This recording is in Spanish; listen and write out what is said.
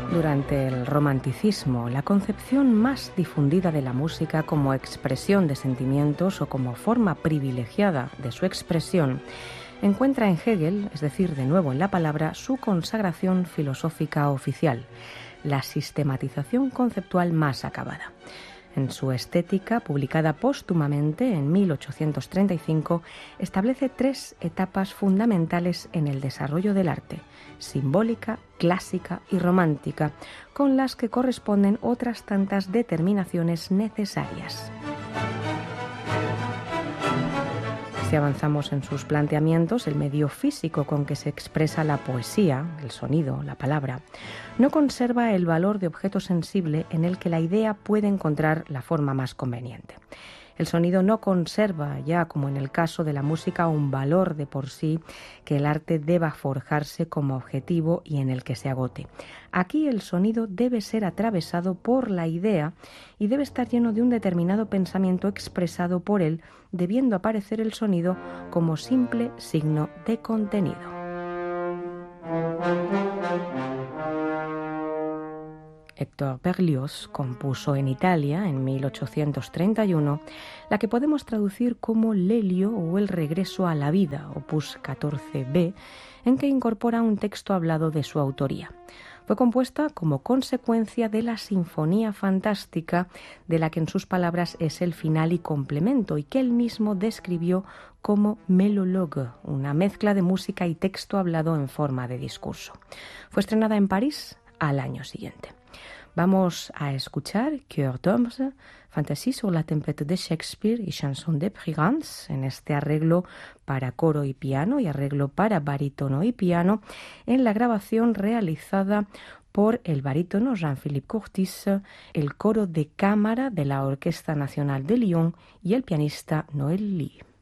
Durante el romanticismo, la concepción más difundida de la música como expresión de sentimientos o como forma privilegiada de su expresión encuentra en Hegel, es decir, de nuevo en la palabra, su consagración filosófica oficial, la sistematización conceptual más acabada. En su Estética, publicada póstumamente en 1835, establece 3 etapas fundamentales en el desarrollo del arte: simbólica, clásica y romántica, con las que corresponden otras tantas determinaciones necesarias. Si avanzamos en sus planteamientos, el medio físico con que se expresa la poesía, el sonido, la palabra, no conserva el valor de objeto sensible en el que la idea puede encontrar la forma más conveniente. El sonido no conserva, ya como en el caso de la música, un valor de por sí que el arte deba forjarse como objetivo y en el que se agote. Aquí el sonido debe ser atravesado por la idea y debe estar lleno de un determinado pensamiento expresado por él, debiendo aparecer el sonido como simple signo de contenido. Héctor Berlioz compuso en Italia, en 1831, la que podemos traducir como Lelio o El regreso a la vida, opus 14b, en que incorpora un texto hablado de su autoría. Fue compuesta como consecuencia de la Sinfonía Fantástica, de la que en sus palabras es el final y complemento, y que él mismo describió como mélologue, una mezcla de música y texto hablado en forma de discurso. Fue estrenada en París al año siguiente. Vamos a escuchar Cœur d'Homme, Fantasía sur la tempête de Shakespeare y Chanson de Brigance, en este arreglo para coro y piano y arreglo para barítono y piano, en la grabación realizada por el barítono Jean-Philippe Curtis, el coro de cámara de la Orquesta Nacional de Lyon y el pianista Noël Lee.